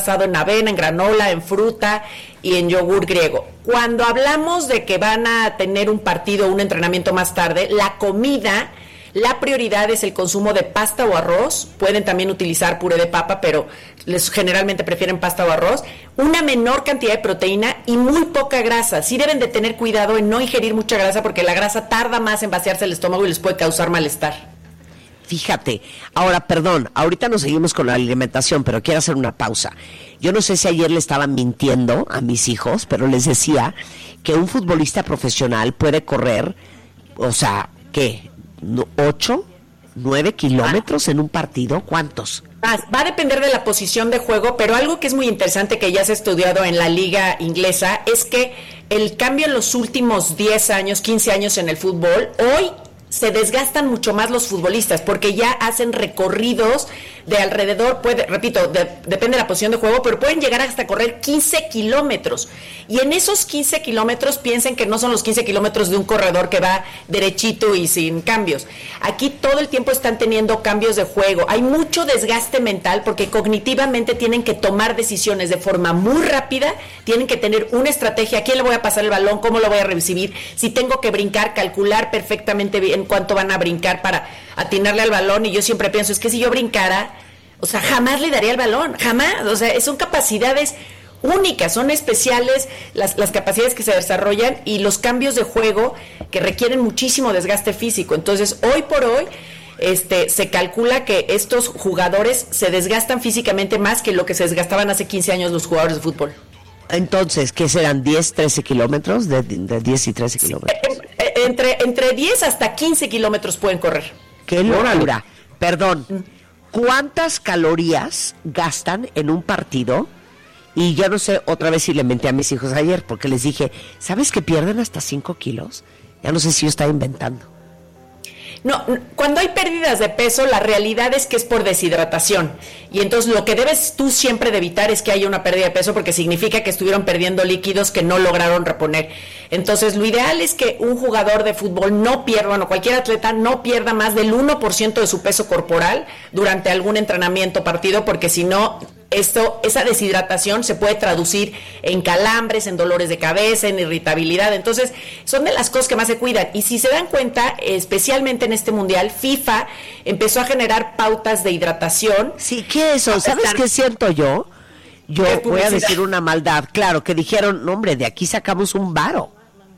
basado en avena, en granola, en fruta y en yogur griego. Cuando hablamos de que van a tener un partido, un entrenamiento más tarde, la comida, la prioridad es el consumo de pasta o arroz. Pueden también utilizar puré de papa, pero generalmente prefieren pasta o arroz. Una menor cantidad de proteína y muy poca grasa. Sí deben de tener cuidado en no ingerir mucha grasa porque la grasa tarda más en vaciarse el estómago y les puede causar malestar. Fíjate, ahora, perdón, ahorita nos seguimos con la alimentación, pero quiero hacer una pausa. Yo no sé si ayer le estaban mintiendo a mis hijos, pero les decía que un futbolista profesional puede correr, o sea, ¿qué? 8, 9 kilómetros en un partido, ¿cuántos? Va a depender de la posición de juego, pero algo que es muy interesante que ya se ha estudiado en la liga inglesa es que el cambio en los últimos 10 años, 15 años en el fútbol, hoy se desgastan mucho más los futbolistas porque ya hacen recorridos de alrededor, depende de la posición de juego, pero pueden llegar hasta correr 15 kilómetros. Y en esos 15 kilómetros piensen que no son los 15 kilómetros de un corredor que va derechito y sin cambios. Aquí todo el tiempo están teniendo cambios de juego. Hay mucho desgaste mental porque cognitivamente tienen que tomar decisiones de forma muy rápida, tienen que tener una estrategia, a quién le voy a pasar el balón, cómo lo voy a recibir, si tengo que brincar, calcular perfectamente bien cuánto van a brincar para atinarle al balón. Y yo siempre pienso, es que si yo brincara, o sea, jamás le daría el balón, jamás. O sea, son capacidades únicas, son especiales las capacidades que se desarrollan y los cambios de juego que requieren muchísimo desgaste físico. Entonces, hoy por hoy, se calcula que estos jugadores se desgastan físicamente más que lo que se desgastaban hace 15 años los jugadores de fútbol. Entonces, ¿qué serán? ¿10, 13 kilómetros? De 10 y 13 kilómetros. Entre 10 hasta 15 kilómetros pueden correr. ¡Qué locura! Perdón, ¿cuántas calorías gastan en un partido? Y ya no sé, otra vez si le menté a mis hijos ayer, porque les dije, ¿sabes que pierden hasta 5 kilos? Ya no sé si yo estaba inventando. No, cuando hay pérdidas de peso, la realidad es que es por deshidratación. Y entonces lo que debes tú siempre de evitar es que haya una pérdida de peso porque significa que estuvieron perdiendo líquidos que no lograron reponer. Entonces lo ideal es que un jugador de fútbol no pierda, bueno, cualquier atleta no pierda más del 1% de su peso corporal durante algún entrenamiento partido, porque si no, esa deshidratación se puede traducir en calambres, en dolores de cabeza, en irritabilidad. Entonces, son de las cosas que más se cuidan. Y si se dan cuenta, especialmente en este mundial, FIFA empezó a generar pautas de hidratación. Sí, ¿qué es eso? ¿Sabes qué siento yo? Yo voy a decir una maldad. Claro, que dijeron, no, hombre, de aquí sacamos un varo.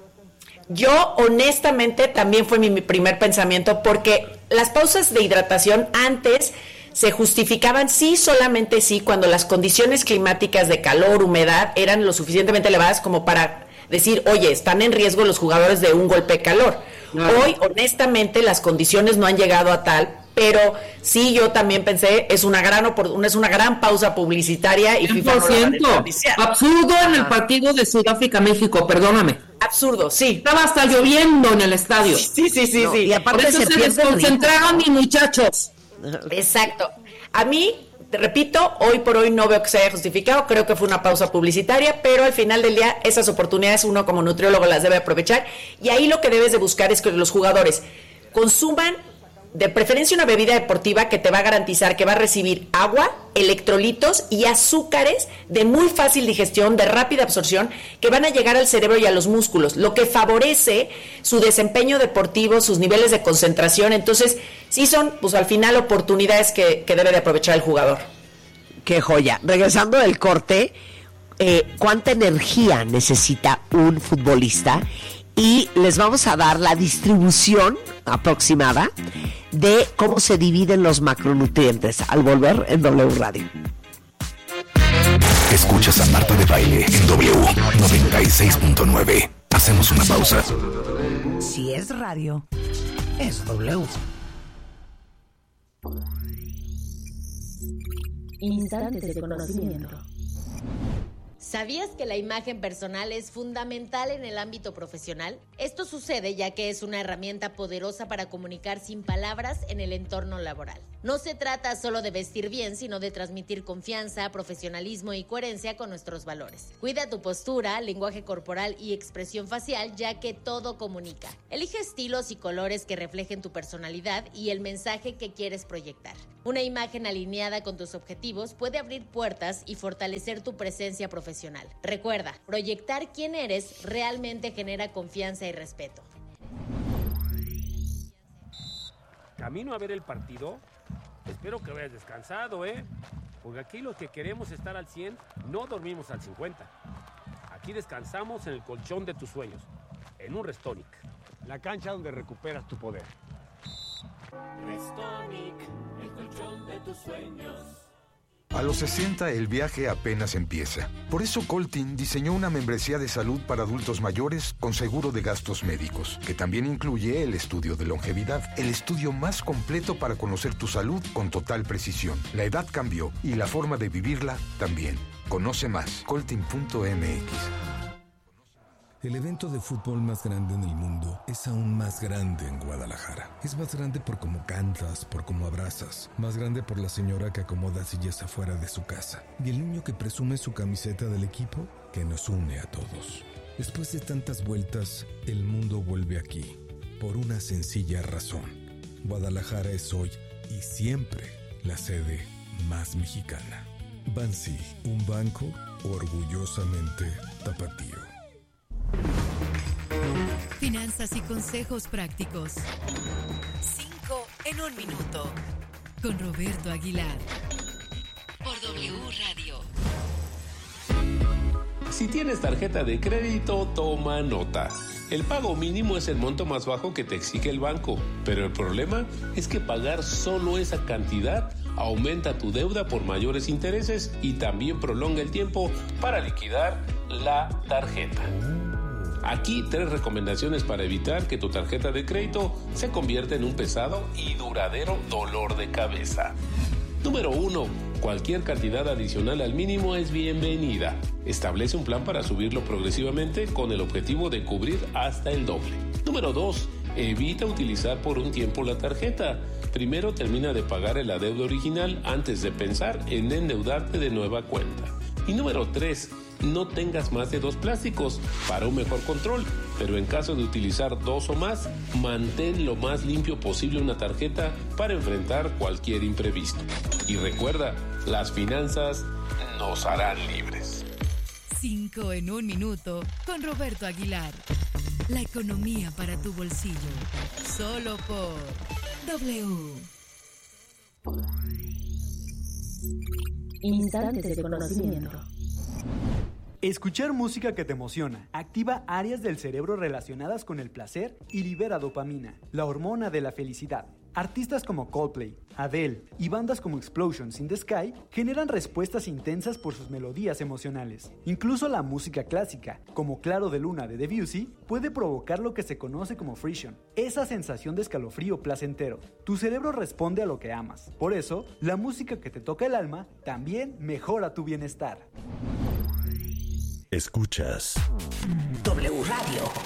Yo, honestamente, también fue mi primer pensamiento, porque las pausas de hidratación antes se justificaban solamente cuando las condiciones climáticas de calor, humedad, eran lo suficientemente elevadas como para decir, oye, están en riesgo los jugadores de un golpe de calor. No. Hoy, honestamente, las condiciones no han llegado a tal, pero sí, yo también pensé, es una gran pausa publicitaria y 100%. Absurdo en el partido de Sudáfrica-México, perdóname. Absurdo, sí. Estaba hasta lloviendo en el estadio. Sí. No, y aparte por eso se desconcentraron mis muchachos. Exacto. A mí, te repito, hoy por hoy no veo que se haya justificado, creo que fue una pausa publicitaria, pero al final del día esas oportunidades uno como nutriólogo las debe aprovechar, y ahí lo que debes de buscar es que los jugadores consuman de preferencia una bebida deportiva que te va a garantizar que va a recibir agua, electrolitos y azúcares de muy fácil digestión, de rápida absorción, que van a llegar al cerebro y a los músculos, lo que favorece su desempeño deportivo, sus niveles de concentración. Entonces, sí son, pues al final, oportunidades que debe de aprovechar el jugador. ¡Qué joya! Regresando del corte, ¿cuánta energía necesita un futbolista? Y les vamos a dar la distribución aproximada de cómo se dividen los macronutrientes al volver en W Radio. Escuchas a Marta de Baile en W 96.9. Hacemos una pausa. Si es radio, es W. Instantes de conocimiento. ¿Sabías que la imagen personal es fundamental en el ámbito profesional? Esto sucede ya que es una herramienta poderosa para comunicar sin palabras en el entorno laboral. No se trata solo de vestir bien, sino de transmitir confianza, profesionalismo y coherencia con nuestros valores. Cuida tu postura, lenguaje corporal y expresión facial, ya que todo comunica. Elige estilos y colores que reflejen tu personalidad y el mensaje que quieres proyectar. Una imagen alineada con tus objetivos puede abrir puertas y fortalecer tu presencia profesional. Recuerda, proyectar quién eres realmente genera confianza y respeto. Camino a ver el partido. Espero que vayas descansado, porque aquí los que queremos estar al 100 no dormimos al 50. Aquí descansamos en el colchón de tus sueños, en un Restonic, la cancha donde recuperas tu poder. Restonic, el colchón de tus sueños. A los 60 el viaje apenas empieza. Por eso Coltin diseñó una membresía de salud para adultos mayores con seguro de gastos médicos, que también incluye el estudio de longevidad, el estudio más completo para conocer tu salud con total precisión. La edad cambió y la forma de vivirla también. Conoce más, coltin.mx. El evento de fútbol más grande en el mundo es aún más grande en Guadalajara. Es más grande por cómo cantas, por cómo abrazas. Más grande por la señora que acomoda sillas afuera de su casa. Y el niño que presume su camiseta del equipo que nos une a todos. Después de tantas vueltas, el mundo vuelve aquí. Por una sencilla razón. Guadalajara es hoy y siempre la sede más mexicana. Bansi, un banco orgullosamente tapatío. Finanzas y consejos prácticos. 5 en 1 minuto. Con Roberto Aguilar. Por W Radio. Si tienes tarjeta de crédito, toma nota. El pago mínimo es el monto más bajo que te exige el banco, pero el problema es que pagar solo esa cantidad aumenta tu deuda por mayores intereses y también prolonga el tiempo para liquidar la tarjeta. Aquí 3 recomendaciones para evitar que tu tarjeta de crédito se convierta en un pesado y duradero dolor de cabeza. Número 1. Cualquier cantidad adicional al mínimo es bienvenida. Establece un plan para subirlo progresivamente con el objetivo de cubrir hasta el doble. Número 2. Evita utilizar por un tiempo la tarjeta. Primero termina de pagar el adeudo original antes de pensar en endeudarte de nueva cuenta. Y número 3. No tengas más de 2 plásticos para un mejor control, pero en caso de utilizar 2 o más, mantén lo más limpio posible una tarjeta para enfrentar cualquier imprevisto. Y recuerda, las finanzas nos harán libres. 5 en 1 minuto con Roberto Aguilar. La economía para tu bolsillo. Solo por W. Instantes de conocimiento. Escuchar música que te emociona activa áreas del cerebro relacionadas con el placer y libera dopamina, la hormona de la felicidad. Artistas como Coldplay, Adele y bandas como Explosions in the Sky generan respuestas intensas por sus melodías emocionales. Incluso la música clásica, como Claro de Luna de Debussy, puede provocar lo que se conoce como frisson, esa sensación de escalofrío placentero. Tu cerebro responde a lo que amas. Por eso, la música que te toca el alma también mejora tu bienestar. Escuchas W Radio.